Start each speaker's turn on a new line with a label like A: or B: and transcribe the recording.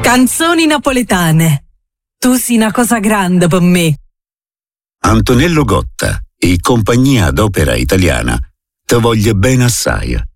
A: Canzoni napoletane. Tu sei una cosa grande per me.
B: Antonello Gotta e Compagnia d'Opera Italiana te voglio bene assai.